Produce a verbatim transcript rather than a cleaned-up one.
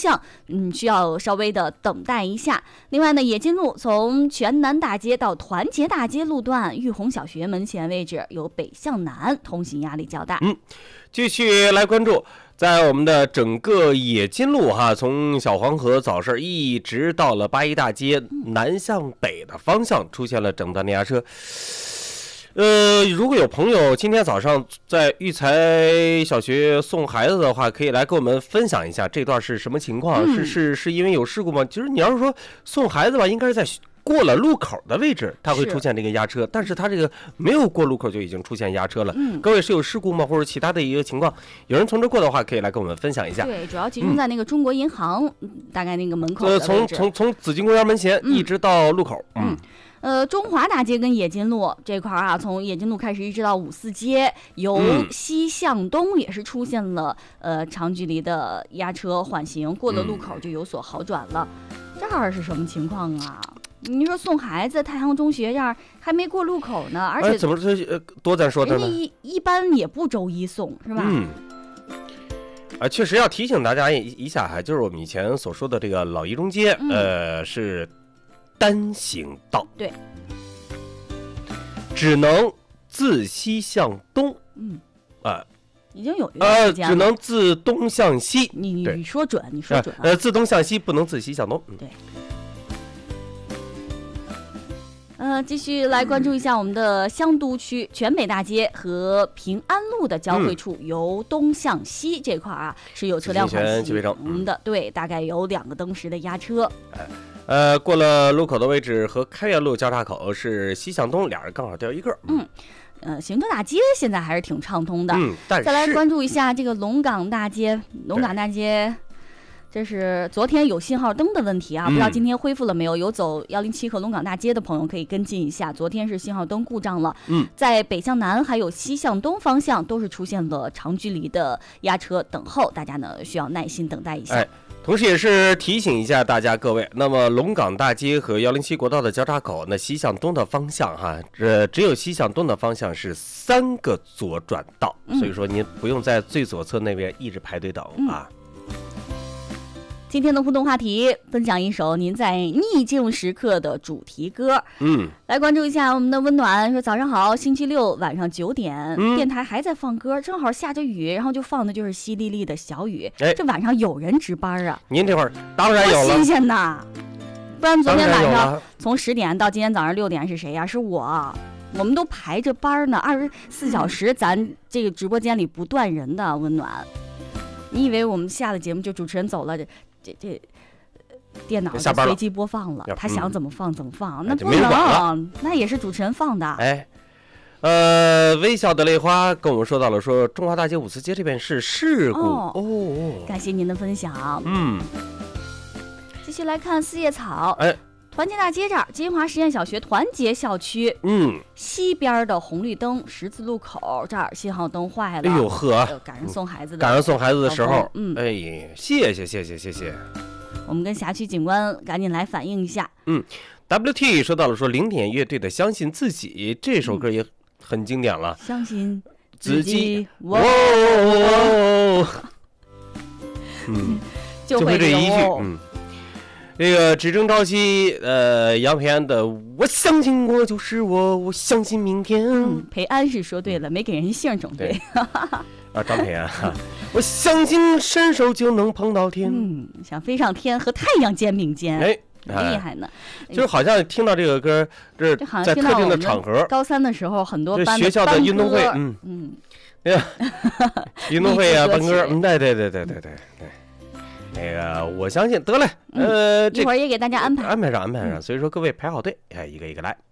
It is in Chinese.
向，嗯，需要稍微的等待一下。另外呢，冶金路从全南大街到团结大街路段玉红小学门前位置有北向南，通行压力较大。 嗯，继续来关注。在我们的整个冶金路哈，从小黄河早市一直到了八一大街南向北的方向出现了整段的压车。呃，如果有朋友今天早上在育才小学送孩子的话，可以来跟我们分享一下这段是什么情况？嗯、是是是因为有事故吗？其实你要是说送孩子吧，应该是在过了路口的位置，它会出现这个压车，但是它这个没有过路口就已经出现压车了。嗯，各位是有事故吗？或者其他的一个情况？有人从这过的话，可以来跟我们分享一下。 对，主要集中在那个中国银行、嗯、大概那个门口的位置。 呃，从从从紫金公园门前一直到路口。 嗯。嗯呃，中华大街跟冶金路这块啊，从冶金路开始一直到五四街，由西向东也是出现了、嗯、呃长距离的压车缓行，过了路口就有所好转了。嗯、这儿是什么情况啊？你说送孩子太阳中学这儿还没过路口呢，而且、 哎、怎么这多咱说的呢？ 一一般也不周一送，是吧？ 嗯。啊，确实要提醒大家一下哈，就是我们以前所说的这个老一中街，嗯、呃是。单行道， 对， 只能自西向东， 嗯， 啊、呃， 已经有一段时间了， 呃，只能自东向西。 你你说准，你说准、啊， 呃，自东向西，不能自西向东。嗯、 对。呃，继续来关注一下我们的香都区全北大街和平安路的交汇处，嗯、由东向西这块啊是有车辆缓行的，嗯、对，大概有两个灯时的压车。 哎呃，过了路口的位置和开元路交叉口是西向东，俩人刚好掉一个。 嗯，呃，行车大街现在还是挺畅通的。 嗯，但是再来关注一下这个龙岗大街，龙岗大街，这是昨天有信号灯的问题啊，不知道今天恢复了没有？有走幺零七和龙岗大街的朋友可以跟进一下，昨天是信号灯故障了。 嗯， 在北向南还有西向东方向都是出现了长距离的压车等候，大家呢需要耐心等待一下。 哎，同时也是提醒一下大家各位，那么龙岗大街和幺零七国道的交叉口，那西向东的方向哈，这只有西向东的方向是三个左转道，嗯、所以说您不用在最左侧那边一直排队等啊。嗯， 今天的互动话题，分享一首您在逆境时刻的主题歌。 嗯， 来关注一下我们的温暖，说早上好，星期六晚上九点，嗯、电台还在放歌，正好下着雨，然后就放的就是淅沥沥的小雨。哎，这晚上有人值班啊？ 您这会儿当然有了， 新鲜呐！不然昨天晚上从十点到今天早上六点是谁呀、啊？是我。我们都排着班呢，二十四小时，咱这个直播间里不断人的温暖。你以为我们下了节目就主持人走了？这这这电脑就随机播放了，他想怎么放怎么放，那不能，那也是主持人放的。 哎，呃，微笑的泪花跟我们说到了，说中华大街五四街这边是事故哦。 哦，感谢您的分享。 嗯， 继续来看四叶草。 哎。 团结大街这儿，金华实验小学团结校区， 嗯， 西边的红绿灯十字路口这儿信号灯坏了。 哎呦呵， 赶上送孩子的， 赶上送孩子的时候， 嗯， 哎，谢谢谢谢谢谢。 我们跟辖区警官赶紧来反映一下。 嗯 ，W T 说到了说零点乐队的《相信自己》这首歌也很经典了， 嗯、相信自己，哇， 嗯， 就会这一句，嗯。这个只争朝夕，呃，杨培安的《我相信我就是我，我相信明天》。 嗯，培安是说对了，没给人姓整对。 啊，张培安，我相信伸手就能碰到天。 嗯，想飞上天，和太阳肩并肩。 哎， 厉害呢！ 就是好像听到这个歌，这在特定的场合， 高三的时候，很多班学校的运动会，嗯嗯， 对呀，运动会啊，班歌，嗯，对对对对对对对。那个，我相信得嘞，呃， 一会儿也给大家安排安排上安排上，所以说各位排好队，哎，一个一个来。